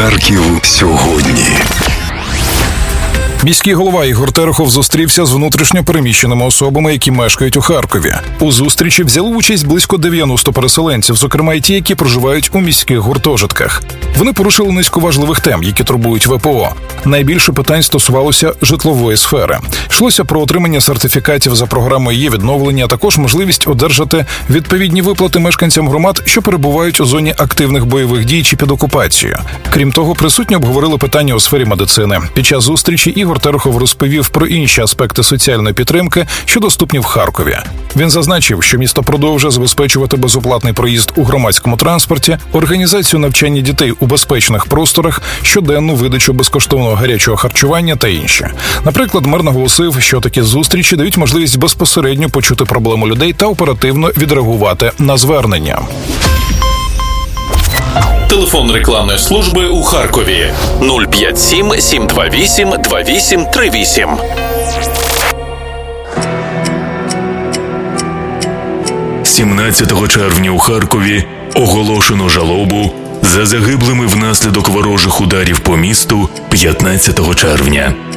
Харків сьогодні. Міський голова Ігор Терехов зустрівся з внутрішньо переміщеними особами, які мешкають у Харкові. У зустрічі взяли участь близько 90 переселенців, зокрема й ті, які проживають у міських гуртожитках. Вони порушили низку важливих тем, які турбують ВПО. Найбільше питань стосувалося житлової сфери. Йшлося про отримання сертифікатів за програмою «Є-відновлення», а також можливість одержати відповідні виплати мешканцям громад, що перебувають у зоні активних бойових дій чи під окупацією. Крім того, присутні обговорили питання у сфері медицини. Під час зустрічі Ігор Терехов розповів про інші аспекти соціальної підтримки, що доступні в Харкові. Він зазначив, що місто продовжує забезпечувати безоплатний проїзд у громадському транспорті, організацію навчання дітей у безпечних просторах, щоденну видачу безкоштовного гарячого харчування та інше. Наприклад, мер наголосив, що такі зустрічі дають можливість безпосередньо почути проблему людей та оперативно відреагувати на звернення. Телефон рекламної служби у Харкові 057 728 2838. 17 червня у Харкові оголошено жалобу за загиблими внаслідок ворожих ударів по місту 15 червня.